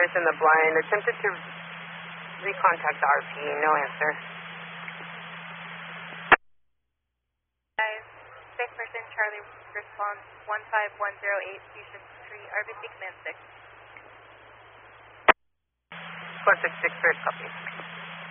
voice in the blind. Attempted to recontact the RP. No answer. Guys, safe person, Charlie response 15108, Fuchsia Street, RBC Command 6. 466, first copy.